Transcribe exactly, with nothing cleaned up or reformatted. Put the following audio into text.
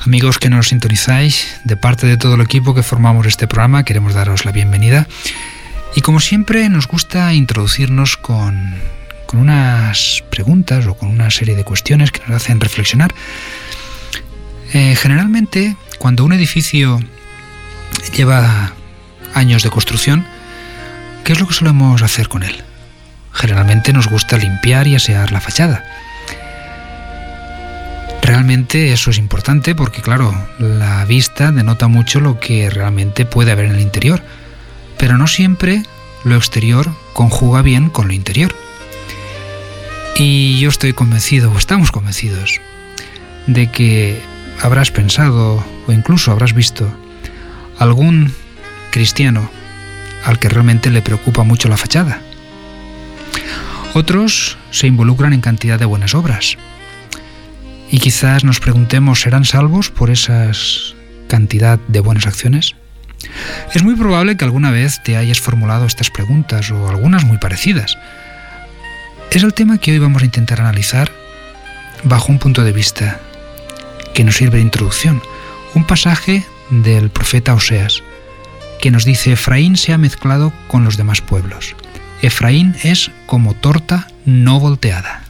Amigos que nos sintonizáis, de parte de todo el equipo que formamos este programa, queremos daros la bienvenida. Y como siempre, nos gusta introducirnos con, con unas preguntas o con una serie de cuestiones que nos hacen reflexionar. Eh, generalmente, cuando un edificio lleva años de construcción, ¿qué es lo que solemos hacer con él? Generalmente nos gusta limpiar y asear la fachada. Realmente eso es importante porque, claro, la vista denota mucho lo que realmente puede haber en el interior, pero no siempre lo exterior conjuga bien con lo interior. Y yo estoy convencido, o estamos convencidos, de que habrás pensado o incluso habrás visto algún cristiano al que realmente le preocupa mucho la fachada. Otros se involucran en cantidad de buenas obras. Y quizás nos preguntemos, ¿serán salvos por esa cantidad de buenas acciones? Es muy probable que alguna vez te hayas formulado estas preguntas o algunas muy parecidas. Es el tema que hoy vamos a intentar analizar bajo un punto de vista que nos sirve de introducción. Un pasaje del profeta Oseas que nos dice: Efraín se ha mezclado con los demás pueblos. Efraín es como torta no volteada.